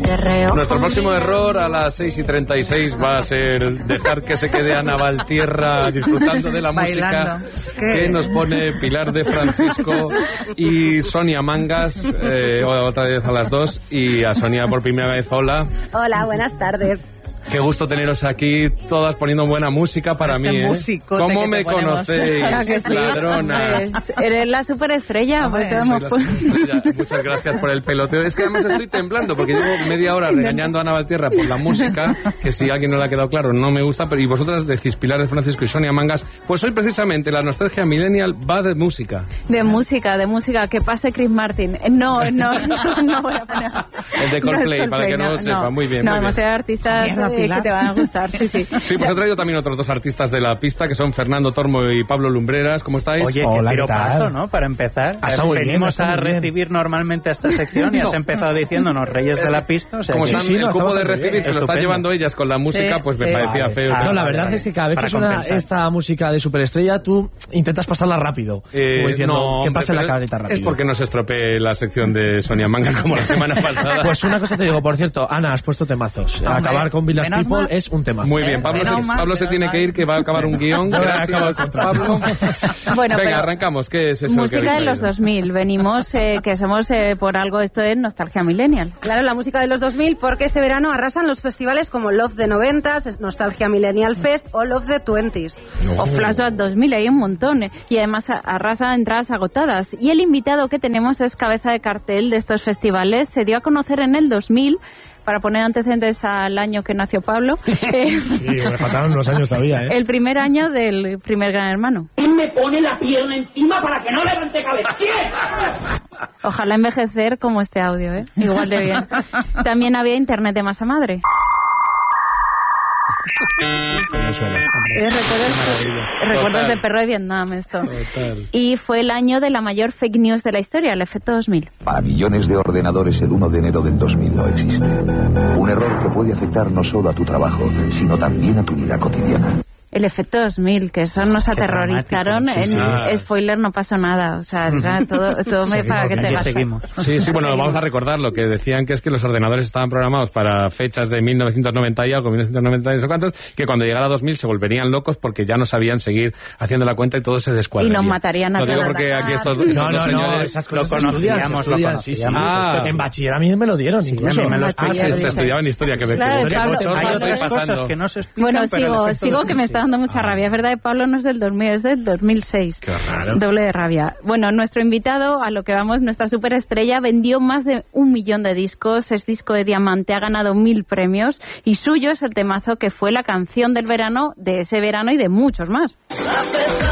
Perreo. Nuestro próximo error a las 6:36 va a ser dejar que se quede Ana Valtierra disfrutando de la música que nos pone Pilar de Francisco y Sonia Mangas, otra vez a las 2, y a Sonia por primera vez. Hola. Hola, buenas tardes. Qué gusto teneros aquí, todas poniendo buena música para mí, ¿eh? ¿Cómo me conocéis, ladronas? Eres la superestrella, pues soy la superestrella. Muchas gracias por el peloteo. Es que además estoy temblando, porque llevo media hora regañando a Ana Valtierra por la música, que si a alguien no le ha quedado claro, no me gusta, pero y vosotras decís Pilar de Francisco y Sonia Mangas, pues hoy precisamente la nostalgia millennial va de música. De música, que pase Chris Martin. No voy a poner. El de Coldplay, para que no lo sepa, muy bien. No, hemos traído artistas que te van a gustar, sí. Sí, pues he traído también otros dos artistas de la pista, que son Fernando Tormo y Pablo Lumbreras. ¿Cómo estáis? Oye, hola, qué paso, ¿no? Para empezar. Venimos a recibir normalmente a esta sección y has empezado diciéndonos Reyes de la Pista. O sea, como están el cupo de recibir, se lo están llevando ellas con la música, pues me parecía feo. No, la verdad es que cada vez que suena esta música de superestrella, tú intentas pasarla rápido. Como diciendo, que pase la careta rápido. Es porque no se estropee la sección de Sonia Mangas como la semana pasada. Pues una cosa te digo, por cierto, Ana, has puesto temazos. Acabar con Village People es un temazo. Muy bien, Pablo se tiene que ir, que va a acabar un guión. Gracias, Pablo. Bueno, venga, arrancamos. ¿Qué es eso? Música de los 2000. Venimos, que somos por algo, esto es nostalgia millennial. Claro, la música de los 2000, porque este verano arrasan los festivales como Love the 90s, Nostalgia Millennial Fest o Love the 20s. O Flashback 2000, hay un montón. Y además arrasa entradas agotadas. Y el invitado que tenemos es cabeza de cartel de estos festivales. Se dio a conocer en el 2000, para poner antecedentes al año que nació Pablo. Sí, me faltaron unos años todavía, ¿eh? El primer año del primer Gran Hermano. ¿Quién me pone la pierna encima para que no levante cabeza? ¿Quién? Ojalá envejecer como este audio, ¿eh? Igual de bien. También había internet de masa madre. Recuerdos de perro de Vietnam, esto. Total. Y fue el año de la mayor fake news de la historia, el efecto 2000. Para millones de ordenadores el 1 de enero del 2000 no existe. Un error que puede afectar no solo a tu trabajo, sino también a tu vida cotidiana. El efecto 2000, que eso nos aterrorizaron. Spoiler, no pasó nada. O sea, era todo para que te gastas. Sí, bueno, vamos a recordar lo que decían, que es que los ordenadores estaban programados para fechas de 1990 y algo, 1990 y no sé cuántos, que cuando llegara 2000 se volverían locos porque ya no sabían seguir haciendo la cuenta y todo se descuadraría. Y nos matarían a todos. Lo digo porque aquí estos dos señores... esas cosas lo conocíamos. En bachiller a mí me lo dieron, incluso. Se estudiaba en historia, que hay otras cosas que no se explican. Bueno, sigo que me está dando mucha rabia. Es verdad que Pablo no es del 2000, es del 2006. Qué raro. Doble de rabia. Bueno, nuestro invitado, a lo que vamos, nuestra superestrella, vendió más de 1 millón de discos, es disco de diamante, ha ganado 1000 premios y suyo es el temazo que fue la canción del verano, de ese verano y de muchos más.